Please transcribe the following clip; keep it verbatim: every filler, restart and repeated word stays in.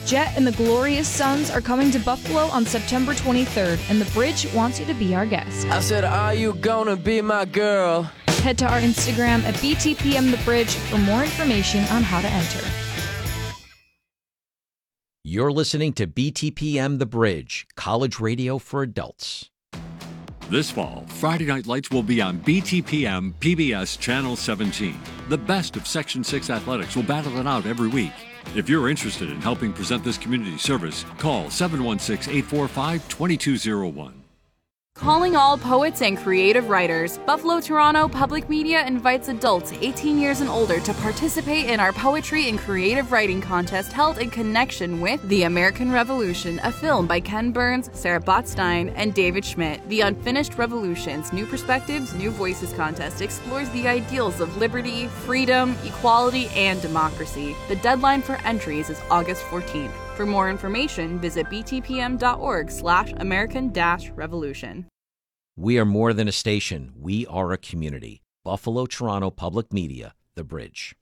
Jet and the Glorious Sons are coming to Buffalo on September twenty-third, and The Bridge wants you to be our guest. I said, are you gonna be my girl? Head to our Instagram at B T P M The Bridge for more information on how to enter. You're listening to B T P M The Bridge, college radio for adults. This fall, Friday Night Lights will be on B T P M P B S Channel seventeen. The best of Section six athletics will battle it out every week. If you're interested in helping present this community service, call seven one six, eight four five, two two zero one. Calling all poets and creative writers, Buffalo Toronto Public Media invites adults eighteen years and older to participate in our poetry and creative writing contest held in connection with The American Revolution, a film by Ken Burns, Sarah Botstein, and David Schmidt. The Unfinished Revolutions, New Perspectives, New Voices contest explores the ideals of liberty, freedom, equality, and democracy. The deadline for entries is August fourteenth. For more information, visit btpm.org slash American dash revolution. We are more than a station. We are a community. Buffalo Toronto Public Media, The Bridge.